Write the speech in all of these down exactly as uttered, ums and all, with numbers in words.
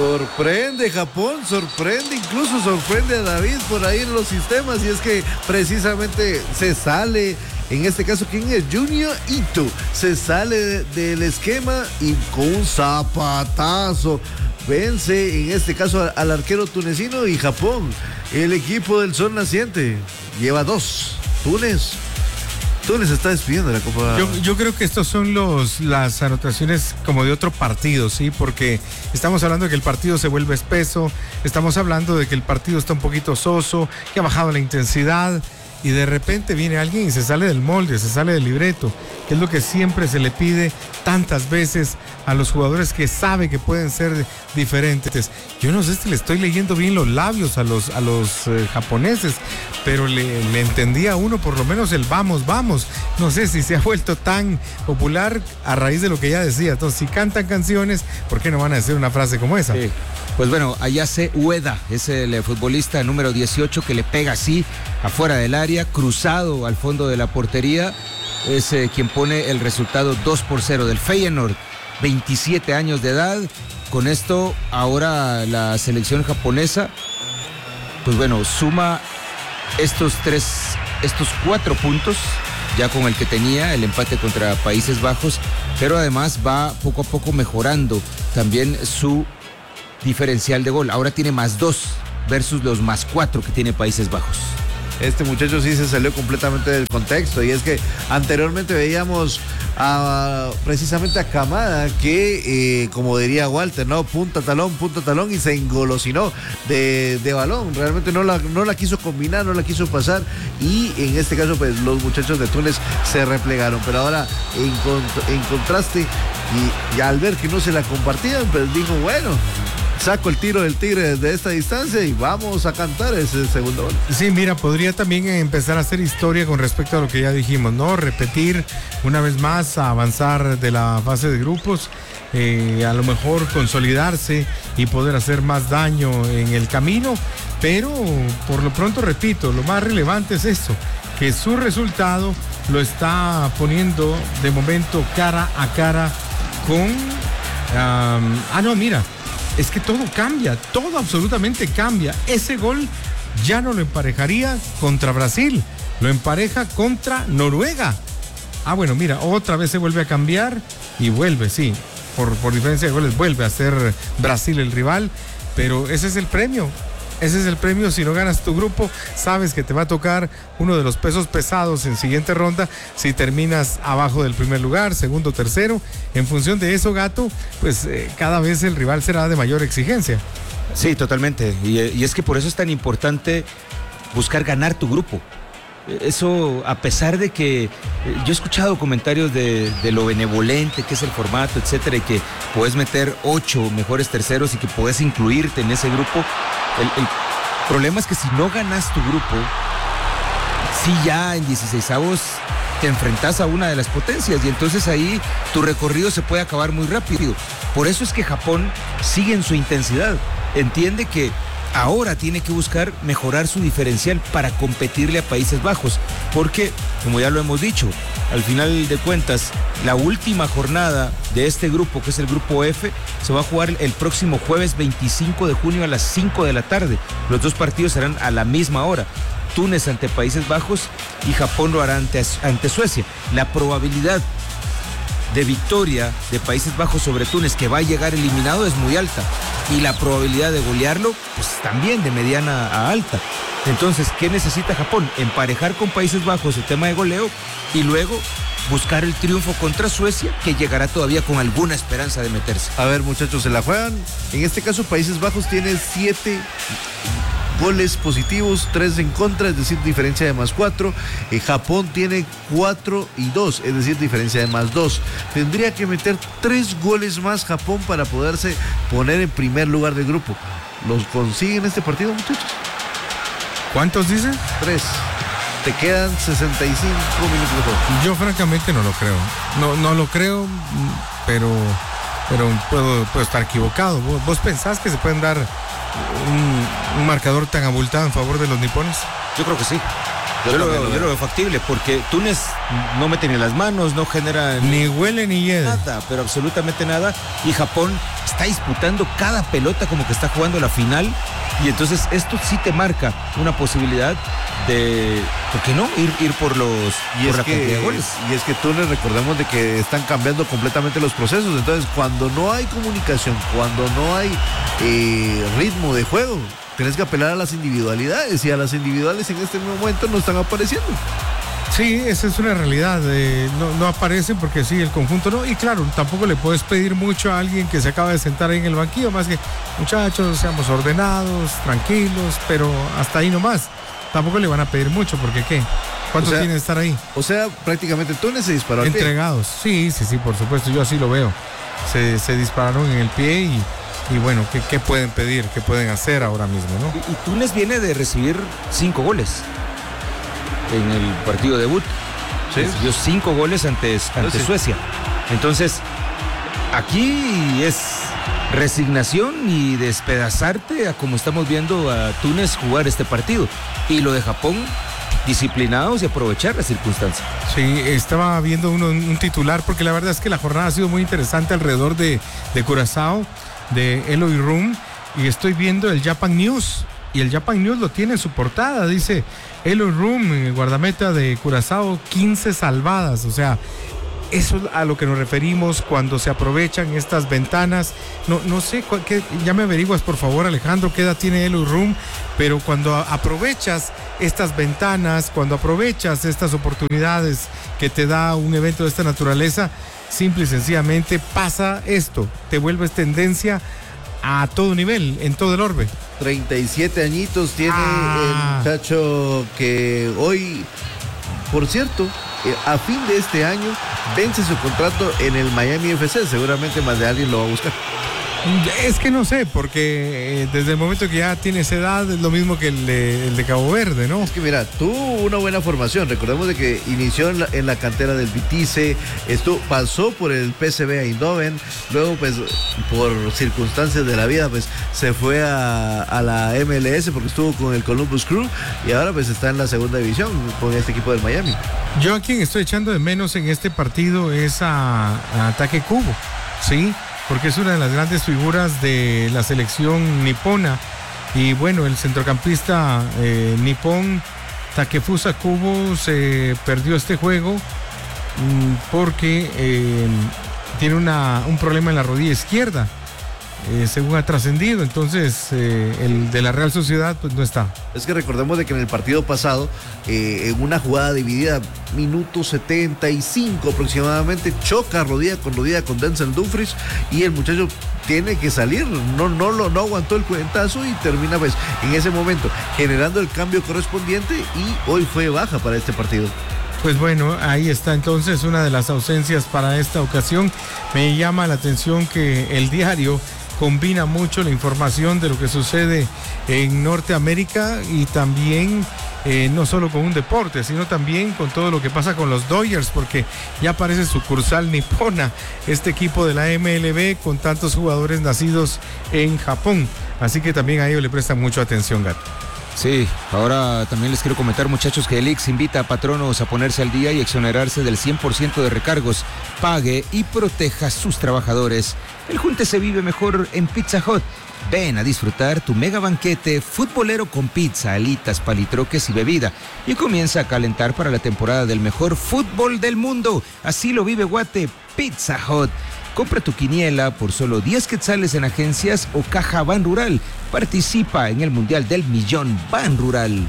Sorprende Japón, sorprende, incluso sorprende a David por ahí en los sistemas, y es que precisamente se sale, en este caso, ¿quién es? Junior Ito, se sale de, del esquema y con un zapatazo vence, en este caso, al, al arquero tunecino, y Japón, el equipo del sol naciente, lleva dos. Túnez. Túnez está despidiendo de la Copa. Yo, yo creo que estos son los las anotaciones como de otro partido, ¿sí? Porque estamos hablando de que el partido se vuelve espeso, estamos hablando de que el partido está un poquito soso, que ha bajado la intensidad, y de repente viene alguien y se sale del molde, se sale del libreto, que es lo que siempre se le pide tantas veces a los jugadores que sabe que pueden ser diferentes. Yo no sé si le estoy leyendo bien los labios a los, a los eh, japoneses, pero le, le entendí a uno por lo menos el vamos, vamos. No sé si se ha vuelto tan popular a raíz de lo que ya decía. Entonces, si cantan canciones, ¿por qué no van a decir una frase como esa? Sí. Pues bueno, Ayase Ueda es el eh, futbolista número dieciocho que le pega así afuera del área, cruzado al fondo de la portería. Es eh, quien pone el resultado dos por cero del Feyenoord, veintisiete años de edad. Con esto, ahora la selección japonesa, pues bueno, suma estos tres, estos cuatro puntos, ya con el que tenía el empate contra Países Bajos, pero además va poco a poco mejorando también su diferencial de gol. Ahora tiene más dos versus los más cuatro que tiene Países Bajos. Este muchacho sí se salió completamente del contexto, y es que anteriormente veíamos a, precisamente a Kamada que, eh, como diría Walter, ¿no? Punta talón, punta talón, y se engolosinó de, de balón. Realmente no la, no la quiso combinar, no la quiso pasar, y en este caso pues los muchachos de Túnez se replegaron. Pero ahora en, cont- en contraste, y, y al ver que no se la compartían, pues dijo, bueno, saco el tiro del tigre desde esta distancia y vamos a cantar ese segundo gol. Sí, mira, podría también empezar a hacer historia con respecto a lo que ya dijimos, ¿no? Repetir una vez más, avanzar de la fase de grupos, eh, a lo mejor consolidarse y poder hacer más daño en el camino, pero por lo pronto, repito, lo más relevante es esto, que su resultado lo está poniendo de momento cara a cara con... Um, ah, no, mira. Es que todo cambia, todo absolutamente cambia. Ese gol ya no lo emparejaría contra Brasil, lo empareja contra Noruega. Ah, bueno, mira, otra vez se vuelve a cambiar y vuelve, sí, por, por diferencia de goles, vuelve a ser Brasil el rival, pero ese es el premio. Ese es el premio. Si no ganas tu grupo, sabes que te va a tocar uno de los pesos pesados en siguiente ronda si terminas abajo del primer lugar, segundo, tercero. En función de eso, Gato, pues eh, cada vez el rival será de mayor exigencia. Sí, totalmente. Y, y es que por eso es tan importante buscar ganar tu grupo. Eso, a pesar de que eh, yo he escuchado comentarios de, de lo benevolente que es el formato, etcétera, y que puedes meter ocho mejores terceros y que puedes incluirte en ese grupo. El, el problema es que si no ganas tu grupo, sí, ya en dieciseisavos te enfrentas a una de las potencias, y entonces ahí tu recorrido se puede acabar muy rápido. Por eso es que Japón sigue en su intensidad. Entiende que ahora tiene que buscar mejorar su diferencial para competirle a Países Bajos, porque, como ya lo hemos dicho, al final de cuentas, la última jornada de este grupo, que es el grupo F, se va a jugar el próximo jueves veinticinco de junio a las cinco de la tarde. Los dos partidos serán a la misma hora. Túnez ante Países Bajos y Japón lo hará ante, ante Suecia. La probabilidad de victoria de Países Bajos sobre Túnez, que va a llegar eliminado, es muy alta, y la probabilidad de golearlo, pues también de mediana a alta. Entonces, ¿qué necesita Japón? Emparejar con Países Bajos el tema de goleo, y luego buscar el triunfo contra Suecia, que llegará todavía con alguna esperanza de meterse. A ver, muchachos, se la juegan. En este caso, Países Bajos tiene siete goles positivos, tres en contra, es decir, diferencia de más cuatro. Eh, Japón tiene cuatro y dos, es decir, diferencia de más dos. Tendría que meter tres goles más Japón para poderse poner en primer lugar del grupo. ¿Los consigue en este partido, muchachos? ¿Cuántos dicen? Tres. Te quedan sesenta y cinco minutos de juego. Yo francamente no lo creo. No, no lo creo, pero, pero puedo, puedo estar equivocado. ¿Vos, vos pensás que se pueden dar un, un marcador tan abultado en favor de los nipones? Yo creo que sí. Yo, yo, lo, veo, yo lo veo factible, porque Túnez no mete ni las manos, no genera ni huele ni hiede. Nada, pero absolutamente nada. Y Japón está está disputando cada pelota como que está jugando la final, y entonces esto sí te marca una posibilidad de, ¿por qué no? Ir, ir por los y por es la que, cantidad de goles. Y es que Túnez, recordemos de que están cambiando completamente los procesos, entonces cuando no hay comunicación, cuando no hay eh, ritmo de juego, tienes que apelar a las individualidades, y a las individuales en este momento no están apareciendo. Sí, esa es una realidad, eh, no, no aparecen porque sí, el conjunto no, y claro, tampoco le puedes pedir mucho a alguien que se acaba de sentar ahí en el banquillo, más que muchachos, seamos ordenados, tranquilos, pero hasta ahí nomás, tampoco le van a pedir mucho, porque ¿qué? ¿Cuánto O sea, tiene que estar ahí? O sea, prácticamente Túnez se disparó al pie. Entregados, sí, sí, sí, por supuesto, yo así lo veo, se, se dispararon en el pie y, y bueno, ¿qué, ¿qué pueden pedir? ¿Qué pueden hacer ahora mismo, no? Y, y Túnez viene de recibir cinco goles en el partido debut. Sí. Recibió cinco goles ante, ante sí. Suecia. Entonces, aquí es resignación y despedazarte a como estamos viendo a Túnez jugar este partido. Y lo de Japón, disciplinados y aprovechar la circunstancia. Sí, estaba viendo uno, un titular, porque la verdad es que la jornada ha sido muy interesante alrededor de, de Curazao, de Eloy Room, y estoy viendo el Japan News, y el Japan News lo tiene en su portada, dice Eloy Room, guardameta de Curazao, quince salvadas, o sea, eso es a lo que nos referimos cuando se aprovechan estas ventanas. No, no sé, qué, ya me averiguas por favor, Alejandro, qué edad tiene Eloy Room, pero cuando aprovechas estas ventanas, cuando aprovechas estas oportunidades que te da un evento de esta naturaleza, simple y sencillamente pasa esto, te vuelves tendencia a todo nivel, en todo el orbe. treinta y siete añitos tiene Ah. el muchacho que hoy, por cierto, eh, a fin de este año vence su contrato en el Miami F C. Seguramente más de alguien lo va a buscar. Es que no sé, porque eh, desde el momento que ya tiene esa edad es lo mismo que el de, el de Cabo Verde, ¿no? Es que mira, tuvo una buena formación. Recordemos de que inició en la, en la cantera del Vitesse, estuvo, pasó por el P S V Eindhoven, luego pues por circunstancias de la vida pues se fue a, a la M L S porque estuvo con el Columbus Crew, y ahora pues está en la segunda división con este equipo del Miami. Yo a quien estoy echando de menos en este partido es a, a Take Kubo, ¿sí? Porque es una de las grandes figuras de la selección nipona. Y bueno, el centrocampista eh, nipón Takefusa Kubo se perdió este juego mmm, porque eh, tiene una, un problema en la rodilla izquierda, eh, según ha trascendido. Entonces eh, el de la Real Sociedad pues no está. Es que recordemos de que en el partido pasado, eh, en una jugada dividida, minuto setenta y cinco aproximadamente, choca rodilla con rodilla con Denzel Dumfries, y el muchacho tiene que salir, no, no, no, no aguantó el cuentazo y termina pues en ese momento generando el cambio correspondiente, y hoy fue baja para este partido. Pues bueno, ahí está entonces una de las ausencias para esta ocasión. Me llama la atención que el diario combina mucho la información de lo que sucede en Norteamérica y también eh, no solo con un deporte, sino también con todo lo que pasa con los Dodgers, porque ya parece sucursal nipona este equipo de la M L B con tantos jugadores nacidos en Japón. Así que también a ellos le prestan mucha atención, Gato. Sí, ahora también les quiero comentar, muchachos, que el I X invita a patronos a ponerse al día y exonerarse del cien por ciento de recargos. Pague y proteja a sus trabajadores. El junte se vive mejor en Pizza Hut. Ven a disfrutar tu mega banquete futbolero con pizza, alitas, palitroques y bebida. Y comienza a calentar para la temporada del mejor fútbol del mundo. Así lo vive Guate, Pizza Hut. Compra tu quiniela por solo diez quetzales en agencias o caja Ban Rural. Participa en el Mundial del Millón Ban Rural.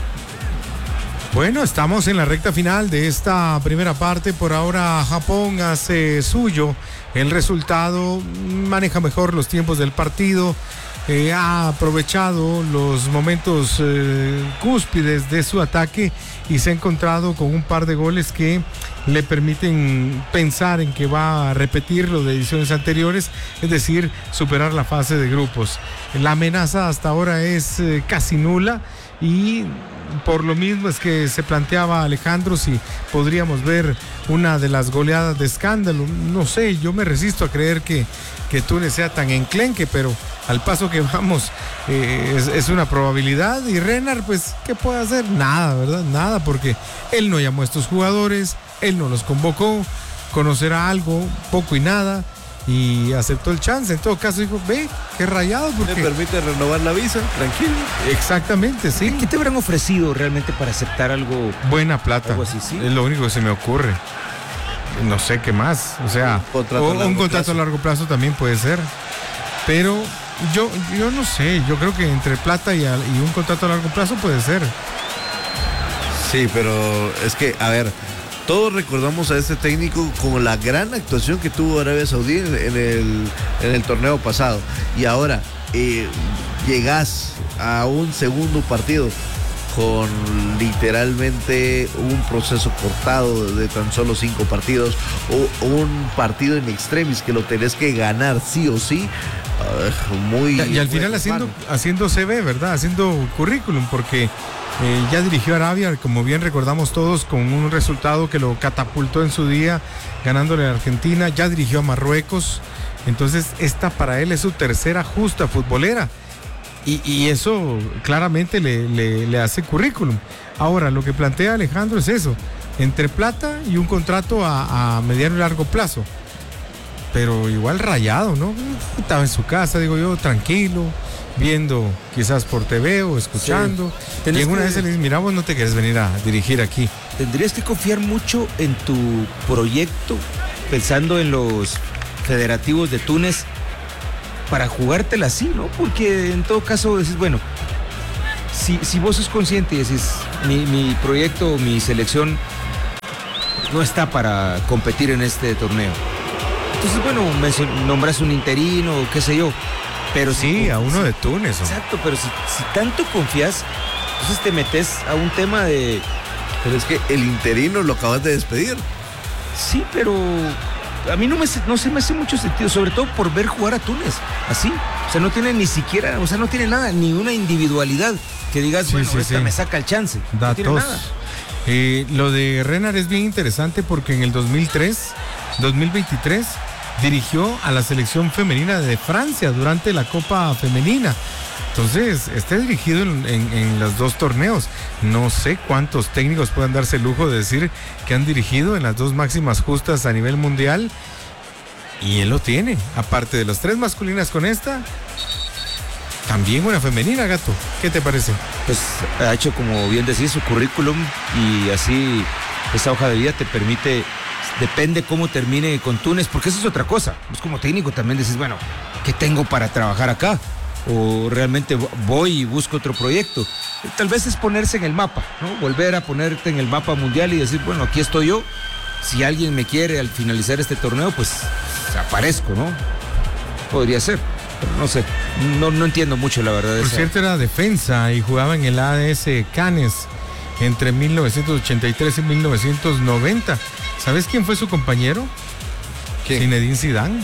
Bueno, estamos en la recta final de esta primera parte. Por ahora Japón hace suyo el resultado, maneja mejor los tiempos del partido, eh, ha aprovechado los momentos eh, cúspides de su ataque y se ha encontrado con un par de goles que le permiten pensar en que va a repetir lo de ediciones anteriores, es decir, superar la fase de grupos. La amenaza hasta ahora es eh, casi nula, y por lo mismo es que se planteaba, Alejandro, si podríamos ver una de las goleadas de escándalo. No sé, yo me resisto a creer que, que Túnez sea tan enclenque, pero al paso que vamos eh, es, es una probabilidad. Y Renard, pues, ¿qué puede hacer? Nada, ¿verdad? Nada, porque él no llamó a estos jugadores, él no los convocó, conocerá algo, poco y nada, y aceptó el chance. En todo caso dijo, ve, qué rayado, porque me permite renovar la visa, tranquilo. Exactamente, sí. ¿Qué te habrán ofrecido realmente para aceptar algo? Buena plata. Algo así, sí. Es lo único que se me ocurre. No sé qué más. O sea, un contrato, o, a, largo un contrato a largo plazo también puede ser. Pero yo, yo no sé. Yo creo que entre plata y, a, y un contrato a largo plazo puede ser. Sí, pero es que, a ver, todos recordamos a este técnico con la gran actuación que tuvo Arabia Saudí en el, en el torneo pasado. Y ahora eh, llegás a un segundo partido con literalmente un proceso cortado de tan solo cinco partidos, o un partido en extremis que lo tenés que ganar sí o sí. Uh, muy y, y al final haciendo, haciendo C V, ¿verdad? Haciendo currículum, porque eh, ya dirigió a Arabia, como bien recordamos todos, con un resultado que lo catapultó en su día, ganándole a Argentina. Ya dirigió a Marruecos, entonces esta para él es su tercera justa futbolera. Y, y eso claramente le, le, le hace currículum. Ahora, lo que plantea Alejandro es eso, entre plata y un contrato a, a mediano y largo plazo. Pero igual rayado, ¿no? Estaba en su casa, digo yo, tranquilo, viendo quizás por T V o escuchando. Sí. Y en una vez le dice, mira, vos no te quieres venir a dirigir aquí. Tendrías que confiar mucho en tu proyecto, pensando en los federativos de Túnez, para jugártela así, ¿no? Porque en todo caso decís, bueno, si, si vos sos consciente y decís, mi, mi proyecto, mi selección no está para competir en este torneo, entonces, bueno, me nombras un interino, qué sé yo, pero sí, si, a uno si, de Túnez. ¿O? Exacto, pero si, si tanto confías, entonces te metes a un tema de... Pero es que el interino lo acabas de despedir. Sí, pero... A mí no, me, no se me hace mucho sentido, sobre todo por ver jugar a Túnez, así. O sea, no tiene ni siquiera, o sea, no tiene nada, ni una individualidad que digas, sí, bueno, sí, esta sí. me saca el chance. Datos. No tiene nada. Eh, lo de Renard es bien interesante porque en el dos mil tres, dos mil veintitrés, dirigió a la selección femenina de Francia durante la Copa Femenina. Entonces, está dirigido en, en, en los dos torneos. No sé cuántos técnicos puedan darse el lujo de decir que han dirigido en las dos máximas justas a nivel mundial. Y él lo tiene. Aparte de las tres masculinas con esta, también una femenina, Gato. ¿Qué te parece? Pues ha hecho, como bien decís, su currículum, y así esa hoja de vida te permite, depende cómo termine con Túnez, porque eso es otra cosa. Pues como técnico también decís, bueno, ¿qué tengo para trabajar acá? O realmente voy y busco otro proyecto. Tal vez es ponerse en el mapa, ¿no? Volver a ponerte en el mapa mundial y decir, bueno, aquí estoy yo. Si alguien me quiere al finalizar este torneo, pues aparezco, ¿no? Podría ser, pero no sé. No, no entiendo mucho, la verdad. Por esa... cierto, era defensa y jugaba en el A D S Cannes entre mil novecientos ochenta y tres y mil novecientos noventa. ¿Sabes quién fue su compañero? ¿Quién? Zinedine Zidane.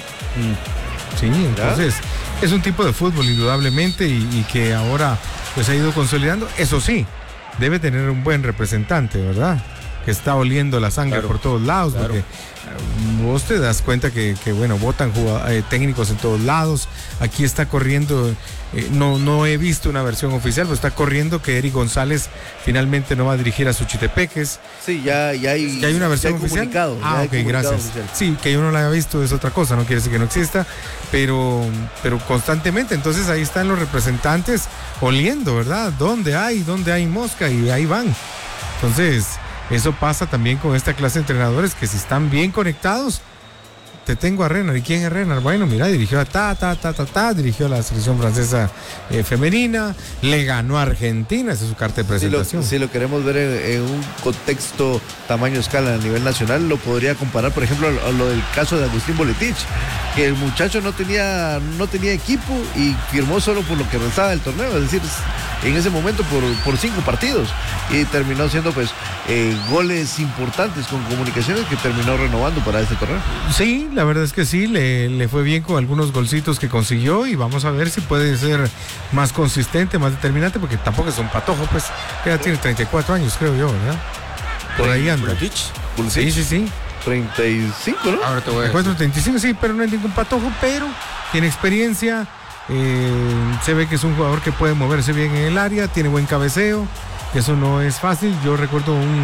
Mm. Sí, entonces... ¿Ya? Es un tipo de fútbol, indudablemente, y, y que ahora pues ha ido consolidando. Eso sí, debe tener un buen representante, ¿verdad? Que está oliendo la sangre, claro, por todos lados, claro, porque uh, vos te das cuenta que, que bueno, votan eh, técnicos en todos lados. Aquí está corriendo, eh, no, no he visto una versión oficial, pero está corriendo que Eric González finalmente no va a dirigir a Suchitepeques. Sí, ya, ya, hay, ¿Ya hay una versión ya hay oficial. Comunicado, ah, ya ok, comunicado gracias. Oficial. Sí, que yo no la haya visto es otra cosa, no quiere decir que no exista, pero, pero constantemente. Entonces ahí están los representantes oliendo, ¿verdad? ¿Dónde hay? ¿Dónde hay mosca? Y ahí van. Entonces... eso pasa también con esta clase de entrenadores que si están bien conectados, te tengo a Renard. ¿Y quién es Renard? Bueno, mira, dirigió a ta, ta, ta, ta, ta, dirigió a la selección francesa eh, femenina, le ganó a Argentina, esa es su carta de presentación. Si lo, si lo queremos ver en, en un contexto tamaño escala a nivel nacional, lo podría comparar, por ejemplo, a lo del caso de Agustín Boletich, que el muchacho no tenía, no tenía equipo y firmó solo por lo que restaba del torneo, es decir, en ese momento por, por cinco partidos, y terminó siendo pues eh, goles importantes con Comunicaciones, que terminó renovando para este torneo. Sí, la verdad es que sí, le, le fue bien con algunos golcitos que consiguió, y vamos a ver si puede ser más consistente, más determinante, porque tampoco es un patojo, pues ya tiene treinta y cuatro años, creo yo, ¿verdad? Por ahí anda. Sí, sí, sí. treinta y cinco, ¿no? Ahora te voy a decir. treinta y cinco, sí, pero no es ningún patojo, pero tiene experiencia, eh, se ve que es un jugador que puede moverse bien en el área, tiene buen cabeceo, eso no es fácil. Yo recuerdo un,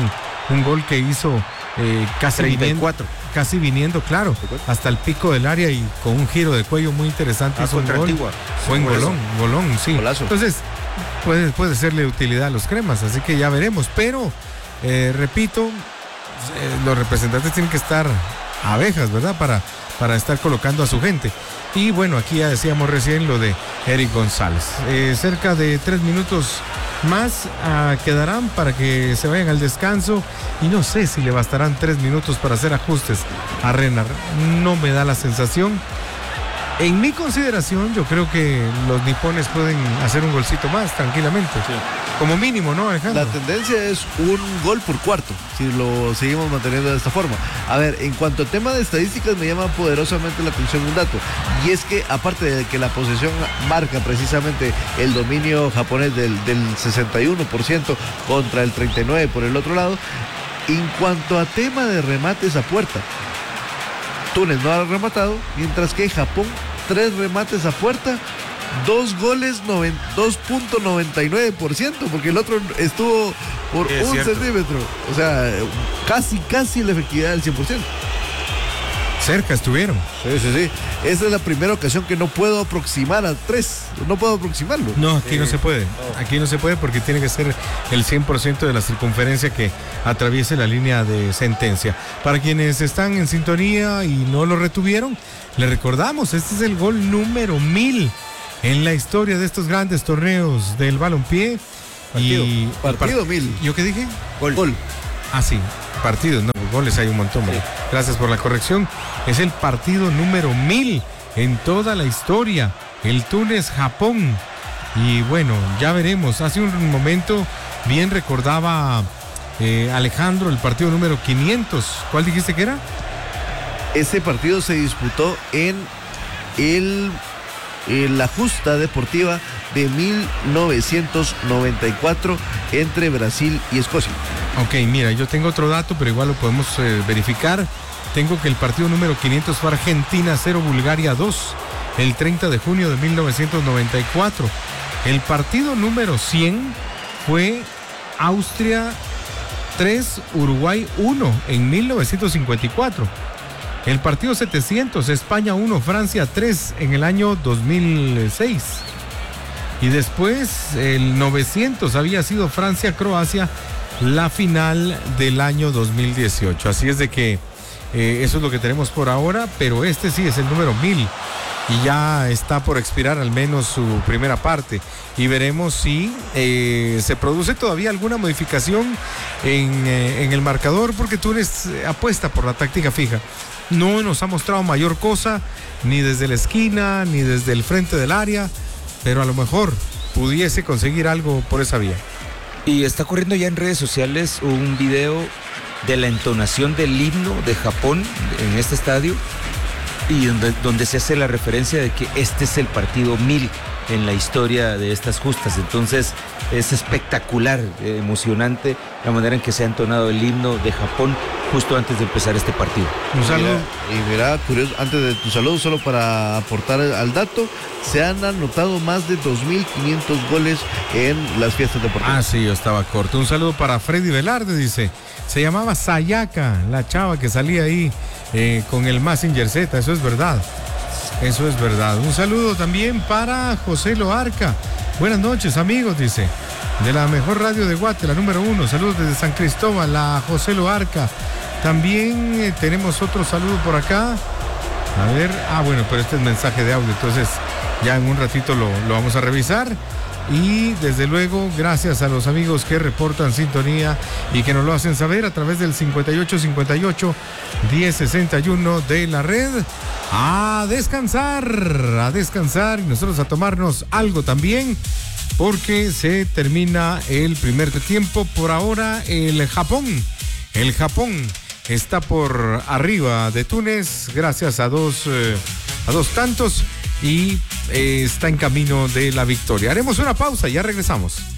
un gol que hizo eh, casi, viniendo, casi viniendo, claro, hasta el pico del área y con un giro de cuello muy interesante. Ah, hizo un gol. Fue en golón, golón, sí. Golazo. Entonces, puede, puede serle utilidad a los cremas, así que ya veremos. Pero, eh, repito, eh, los representantes tienen que estar abejas, ¿verdad? Para, para estar colocando a su gente. Y bueno, aquí ya decíamos recién lo de Eric González. Eh, cerca de tres minutos más uh, quedarán para que se vayan al descanso. Y no sé si le bastarán tres minutos para hacer ajustes a Renard. No me da la sensación. En mi consideración, yo creo que los nipones pueden hacer un golcito más tranquilamente. Sí. Como mínimo, ¿no, Alejandro? La tendencia es un gol por cuarto, si lo seguimos manteniendo de esta forma. A ver, en cuanto al tema de estadísticas, me llama poderosamente la atención un dato. Y es que, aparte de que la posesión marca precisamente el dominio japonés del, del sesenta y uno por ciento contra el treinta y nueve por ciento por el otro lado, en cuanto a tema de remates a puerta, Túnez no ha rematado, mientras que Japón, tres remates a puerta, dos goles, dos punto noventa y nueve por ciento, porque el otro estuvo por un cierto. centímetro. O sea, casi, casi la efectividad del cien por ciento. Cerca estuvieron. Sí, sí, sí. Esa es la primera ocasión que no puedo aproximar a tres. No puedo aproximarlo. No, aquí eh, no se puede. No. Aquí no se puede porque tiene que ser el cien por ciento de la circunferencia que atraviese la línea de sentencia. Para quienes están en sintonía y no lo retuvieron, les recordamos, este es el gol número mil en la historia de estos grandes torneos del balompié. Partido, y partido par mil. ¿Yo qué dije? Gol. Gol. Ah, sí, partidos, no, goles hay un montón. Sí. Gracias por la corrección. Es el partido número mil en toda la historia, el Túnez-Japón. Y bueno, ya veremos. Hace un momento bien recordaba eh, Alejandro el partido número quinientos. ¿Cuál dijiste que era? Ese partido se disputó en el... en la justa deportiva de mil novecientos noventa y cuatro entre Brasil y Escocia. Ok, mira, yo tengo otro dato, pero igual lo podemos eh, verificar. Tengo que el partido número quinientos fue Argentina cero, Bulgaria dos, el treinta de junio de mil novecientos noventa y cuatro. El partido número cien fue Austria tres, Uruguay uno en mil novecientos cincuenta y cuatro. El partido setecientos, España uno, Francia tres en el año dos mil seis. Y después el novecientos había sido Francia-Croacia, la final del año dos mil dieciocho. Así es de que eh, eso es lo que tenemos por ahora, pero este sí es el número mil y ya está por expirar al menos su primera parte. Y veremos si eh, se produce todavía alguna modificación en, eh, en el marcador, porque Túnez apuesta por la táctica fija. No nos ha mostrado mayor cosa, ni desde la esquina, ni desde el frente del área, pero a lo mejor pudiese conseguir algo por esa vía. Y está corriendo ya en redes sociales un video de la entonación del himno de Japón en este estadio, y donde, donde se hace la referencia de que este es el partido mil en la historia de estas justas. Entonces es espectacular, eh, emocionante la manera en que se ha entonado el himno de Japón justo antes de empezar este partido. Un saludo. Y mira, curioso, antes de tu saludo, solo para aportar al dato, se han anotado más de dos mil quinientos goles en las fiestas deportivas. Ah, sí, yo estaba corto. Un saludo para Freddy Velarde, dice. Se llamaba Sayaka, la chava que salía ahí eh, con el Mazinger Z, eso es verdad. Eso es verdad. Un saludo también para José Loarca. Buenas noches, amigos, dice. De la mejor radio de Guate, la número uno. Saludos desde San Cristóbal, a José Loarca. También eh, tenemos otro saludo por acá. A ver, ah, bueno, pero este es mensaje de audio, entonces ya en un ratito lo, lo vamos a revisar. Y desde luego, gracias a los amigos que reportan sintonía y que nos lo hacen saber a través del cincuenta y ocho cincuenta y ocho diez sesenta y uno de la red. A descansar, a descansar y nosotros a tomarnos algo también, porque se termina el primer tiempo. Por ahora el Japón, el Japón está por arriba de Túnez gracias a dos, eh, a dos tantos y eh, está en camino de la victoria. Haremos una pausa, ya regresamos.